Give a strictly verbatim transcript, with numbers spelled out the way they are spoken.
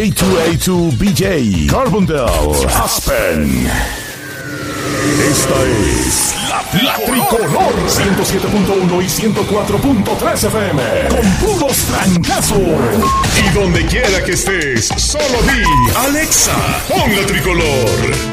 dos A dos B J, Carbondale, Aspen. Esta es la, la Tricolor ciento siete punto uno y ciento cuatro punto tres F M. Con puros trancazos. Y donde quiera que estés, solo di Alexa, pon la Tricolor.